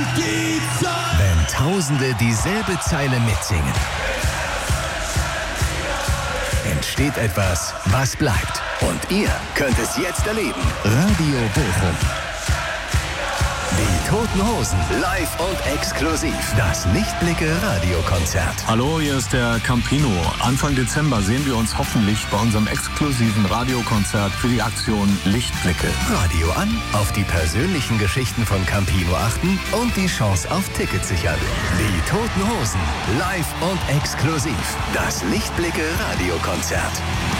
die Zeit. Wenn Tausende dieselbe Zeile mitsingen, entsteht etwas, was bleibt. Und ihr könnt es jetzt erleben. Radio Bochum. Die Toten Hosen, live und exklusiv. Das Lichtblicke-Radiokonzert. Hallo, hier ist der Campino. Anfang Dezember sehen wir uns hoffentlich bei unserem exklusiven Radiokonzert für die Aktion Lichtblicke. Radio an, auf die persönlichen Geschichten von Campino achten und die Chance auf Tickets sichern. Die Toten Hosen, live und exklusiv. Das Lichtblicke-Radiokonzert.